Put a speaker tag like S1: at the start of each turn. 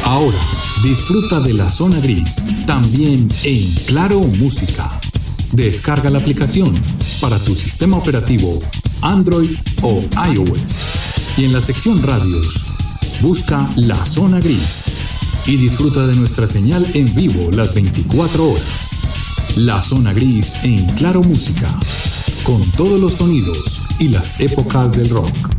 S1: Ahora, disfruta de la zona gris, también en Claro Música. Descarga la aplicación para tu sistema operativo Android o iOS. Y en la sección Radios, busca La Zona Gris y disfruta de nuestra señal en vivo las 24 horas. La Zona Gris en Claro Música, con todos los sonidos y las épocas del rock.